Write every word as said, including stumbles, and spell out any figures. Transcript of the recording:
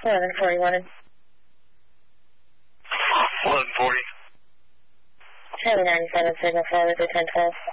eleven forty wanted. eleven forty. Charlie ninety-seven, signal forward to ten twelve.